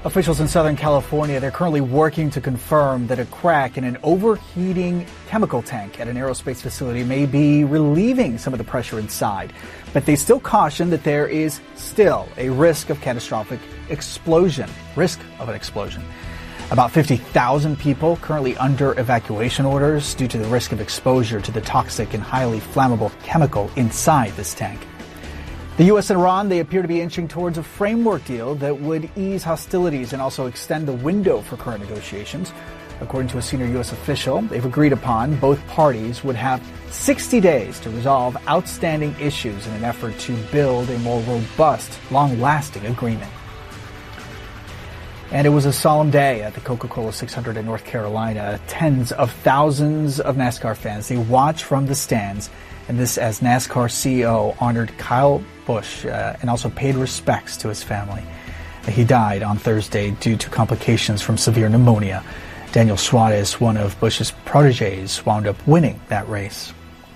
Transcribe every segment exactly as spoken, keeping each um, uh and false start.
Officials in Southern California, they're currently working to confirm that a crack in an overheating chemical tank at an aerospace facility may be relieving some of the pressure inside. But they still caution that there is still a risk of catastrophic explosion, risk of an explosion. About fifty thousand people currently under evacuation orders due to the risk of exposure to the toxic and highly flammable chemical inside this tank. The U S and Iran, they appear to be inching towards a framework deal that would ease hostilities and also extend the window for current negotiations. According to a senior U S official, they've agreed upon both parties would have sixty days to resolve outstanding issues in an effort to build a more robust, long-lasting agreement. And it was a solemn day at the Coca-Cola six hundred in North Carolina. Tens of thousands of NASCAR fans, they watched from the stands. And this as NASCAR C E O honored Kyle Busch uh, and also paid respects to his family. He died on Thursday due to complications from severe pneumonia. Daniel Suarez, one of Busch's proteges, wound up winning that race.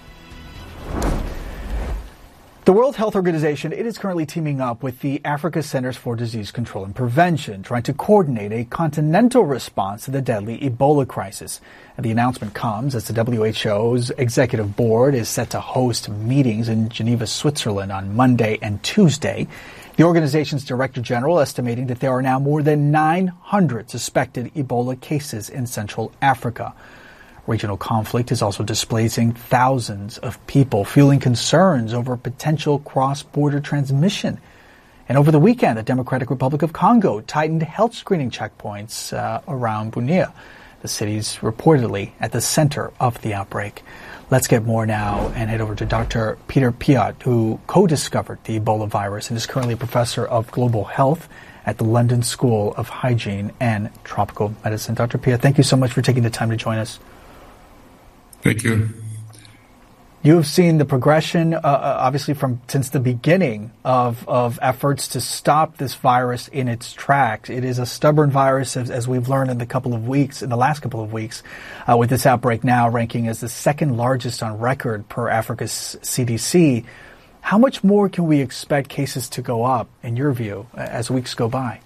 The World Health Organization, it is currently teaming up with the Africa Centers for Disease Control and Prevention, trying to coordinate a continental response to the deadly Ebola crisis. And the announcement comes as the W H O's executive board is set to host meetings in Geneva, Switzerland on Monday and Tuesday. The organization's director general estimating that there are now more than nine hundred suspected Ebola cases in Central Africa. Regional conflict is also displacing thousands of people, fueling concerns over potential cross-border transmission. And over the weekend, the Democratic Republic of Congo tightened health screening checkpoints uh, around Bunia. The city's reportedly at the center of the outbreak. Let's get more now and head over to Doctor Peter Piot, who co-discovered the Ebola virus and is currently a professor of global health at the London School of Hygiene and Tropical Medicine. Doctor Piot, thank you so much for taking the time to join us. Thank you. You have seen the progression, uh, obviously, from since the beginning of, of efforts to stop this virus in its tracks. It is a stubborn virus, as, as we've learned in the couple of weeks, in the last couple of weeks, uh, with this outbreak now ranking as the second largest on record per Africa's C D C. How much more can we expect cases to go up, in your view, as weeks go by?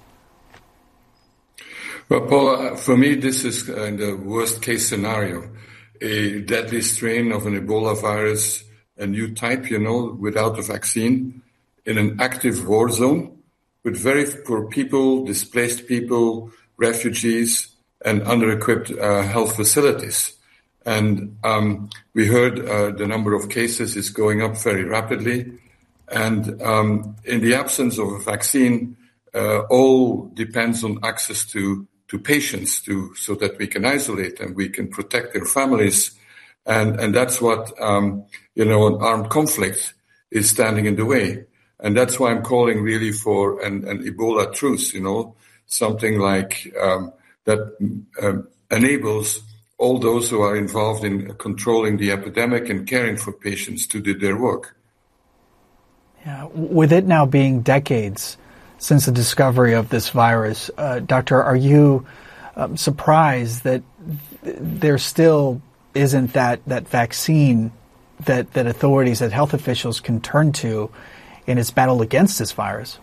Well, Paul, for me, this is uh, the worst case scenario. A deadly strain of an Ebola virus, a new type, you know, without a vaccine, in an active war zone, with very poor people, displaced people, refugees, and under-equipped uh, health facilities. And um, we heard uh, the number of cases is going up very rapidly. And um, in the absence of a vaccine, uh, all depends on access to to patients to, so that we can isolate them, we can protect their families. And, and that's what, um, you know, an armed conflict is standing in the way. And that's why I'm calling really for an, an Ebola truce, you know, something like, um, that, um, enables all those who are involved in controlling the epidemic and caring for patients to do their work. Yeah, with it now being decades since the discovery of this virus, uh, Doctor, are you um, surprised that th- there still isn't that, that vaccine that, that authorities, that health officials can turn to in its battle against this virus?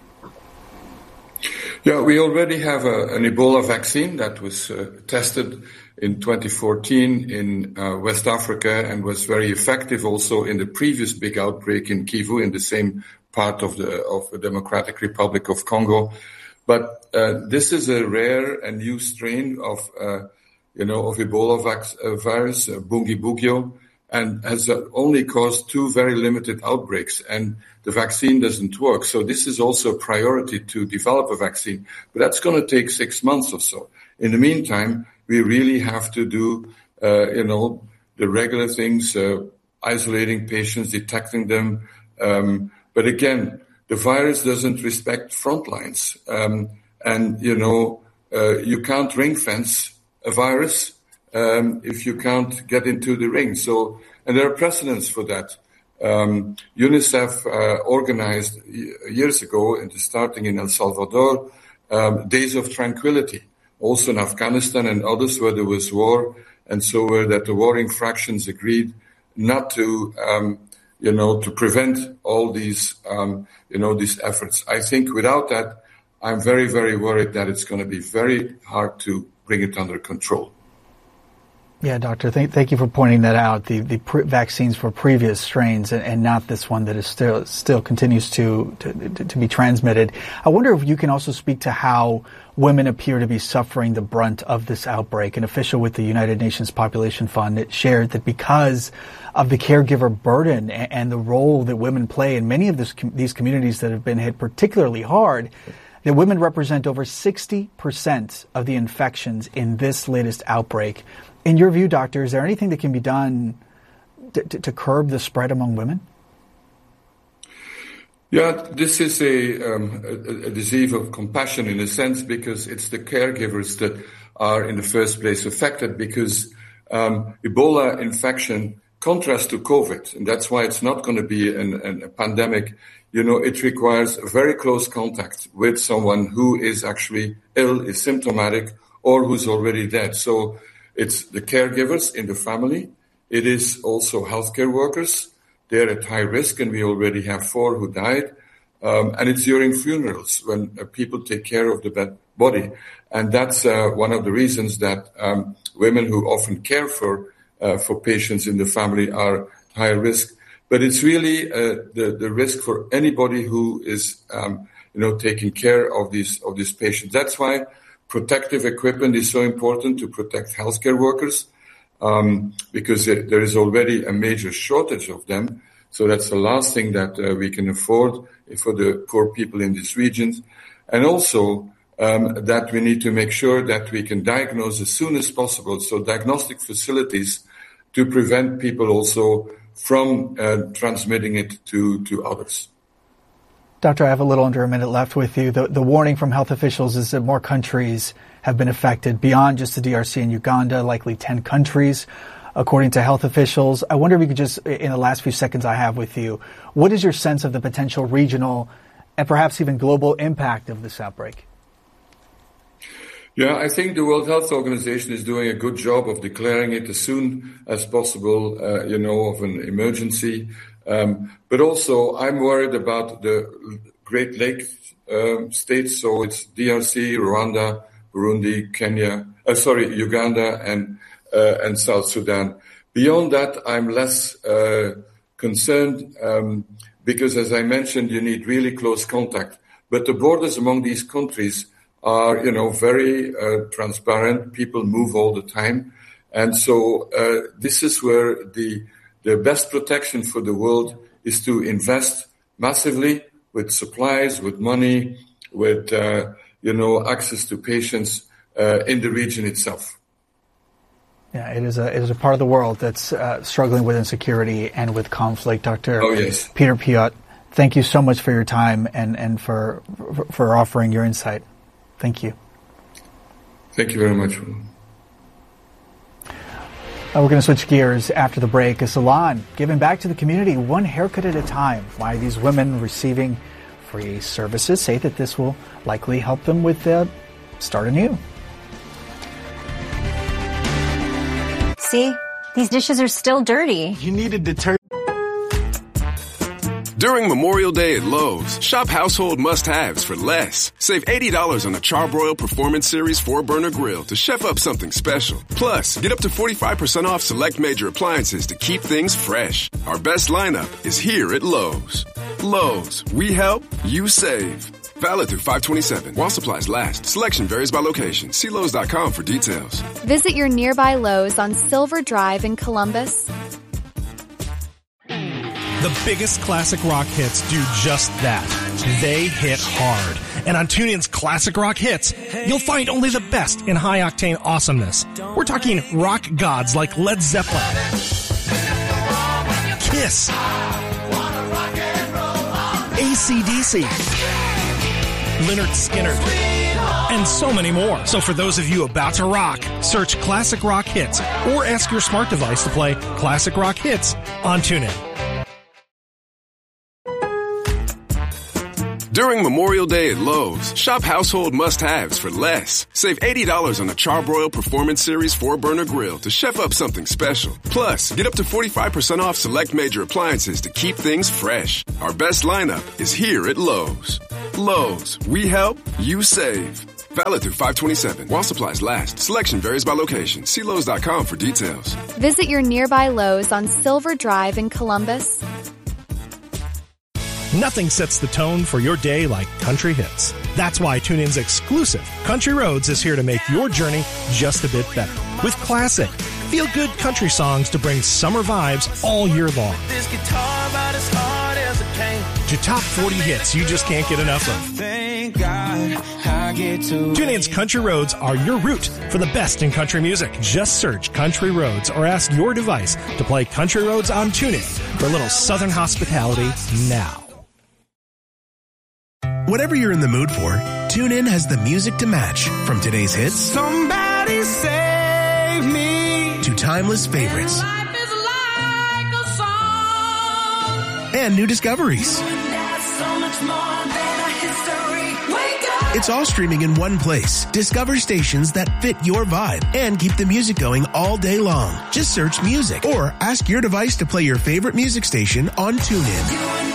Yeah, we already have a, an Ebola vaccine that was uh, tested in twenty fourteen in uh, West Africa and was very effective also in the previous big outbreak in Kivu in the same part of the of the Democratic Republic of Congo. But uh, this is a rare and new strain of, uh, you know, of Ebola vac- uh, virus, uh, Bundibugyo, and has uh, only caused two very limited outbreaks, and the vaccine doesn't work. So this is also a priority to develop a vaccine, but that's going to take six months or so. In the meantime, we really have to do, uh, you know, the regular things, uh, isolating patients, detecting them, um, but again, the virus doesn't respect front lines. Um, and, you know, uh, you can't ring fence a virus um, if you can't get into the ring. So, and there are precedents for that. Um, UNICEF uh, organized years ago, into starting in El Salvador, um, Days of Tranquility, also in Afghanistan and others where there was war. And so where that the warring fractions agreed not to um, you know, to prevent all these, um, you know, these efforts. I think without that, I'm very, very worried that it's going to be very hard to bring it under control. Yeah, Doctor, thank, thank you for pointing that out, the, the pre- vaccines for previous strains and, and not this one that is still still continues to, to, to be transmitted. I wonder if you can also speak to how women appear to be suffering the brunt of this outbreak. An official with the United Nations Population Fund shared that because of the caregiver burden and, and the role that women play in many of this, these communities that have been hit particularly hard, that women represent over sixty percent of the infections in this latest outbreak. In your view, Doctor, is there anything that can be done to, to, to curb the spread among women? Yeah, this is a, um, a, a disease of compassion in a sense, because it's the caregivers that are in the first place affected, because um, Ebola infection contrasts to COVID, and that's why it's not going to be an, an, a pandemic. You know, it requires a very close contact with someone who is actually ill, is symptomatic, or who's already dead. So it's the caregivers in the family. It is also healthcare workers. They're at high risk, and we already have four who died. Um, and it's during funerals when uh, people take care of the bed body. And that's uh, one of the reasons that um, women who often care for uh, for patients in the family are high risk. But it's really uh, the the risk for anybody who is um, you know taking care of these of these patients. That's why protective equipment is so important to protect healthcare workers, um, because there is already a major shortage of them. So that's the last thing that uh, we can afford for the poor people in these regions. And also um, that we need to make sure that we can diagnose as soon as possible. So diagnostic facilities to prevent people also from uh, transmitting it to, to others. Doctor, I have a little under a minute left with you. The, the warning from health officials is that more countries have been affected beyond just the D R C and Uganda, likely ten countries, according to health officials. I wonder if you could just, in the last few seconds I have with you, what is your sense of the potential regional and perhaps even global impact of this outbreak? Yeah, I think the World Health Organization is doing a good job of declaring it as soon as possible, uh, you know, of an emergency. Um, but also, I'm worried about the Great Lakes um, states. So it's D R C, Rwanda, Burundi, Kenya, uh, sorry, Uganda, and uh, and South Sudan. Beyond that, I'm less uh, concerned um, because, as I mentioned, you need really close contact. But the borders among these countries are, you know, very uh, transparent. People move all the time, and so uh, this is where the The best protection for the world is to invest massively with supplies, with money, with, uh, you know, access to patients uh, in the region itself. Yeah, it is a it is a part of the world that's uh, struggling with insecurity and with conflict. Doctor Oh, yes. Peter Piot, thank you so much for your time and, and for for offering your insight. Thank you. Thank you very much. Uh, we're going to switch gears after the break. A salon giving back to the community one haircut at a time. Why these women receiving free services say that this will likely help them with uh, start anew. See, these dishes are still dirty. You need a detergent. During Memorial Day at Lowe's, shop household must-haves for less. Save eighty dollars on the Charbroil Performance Series four burner grill to chef up something special. Plus, get up to forty-five percent off select major appliances to keep things fresh. Our best lineup is here at Lowe's. Lowe's, we help, you save. Valid through five twenty-seven while supplies last. Selection varies by location. See Lowe's dot com for details. Visit your nearby Lowe's on Silver Drive in Columbus. The biggest classic rock hits do just that. They hit hard. And on TuneIn's Classic Rock Hits, you'll find only the best in high-octane awesomeness. We're talking rock gods like Led Zeppelin, Kiss, A C D C, Lynyrd Skynyrd, and so many more. So for those of you about to rock, search Classic Rock Hits or ask your smart device to play Classic Rock Hits on TuneIn. During Memorial Day at Lowe's, shop household must-haves for less. Save eighty dollars on the Charbroil Performance Series four burner grill to chef up something special. Plus, get up to forty-five percent off select major appliances to keep things fresh. Our best lineup is here at Lowe's. Lowe's, we help, you save. Valid through five twenty-seven while supplies last. Selection varies by location. See Lowe's dot com for details. Visit your nearby Lowe's on Silver Drive in Columbus. Nothing sets the tone for your day like country hits. That's why TuneIn's exclusive Country Roads is here to make your journey just a bit better. With classic, feel-good country songs to bring summer vibes all year long. This guitar about as hard as it came. To top forty hits you just can't get enough of. Thank God I get to. TuneIn's Country Roads are your route for the best in country music. Just search Country Roads or ask your device to play Country Roads on TuneIn for a little southern hospitality now. Whatever you're in the mood for, TuneIn has the music to match. From today's hits, Somebody save me, to timeless favorites, life is like a song, and new discoveries. so much more than a history. Wake up. It's all streaming in one place. Discover stations that fit your vibe and keep the music going all day long. Just search music or ask your device to play your favorite music station on TuneIn.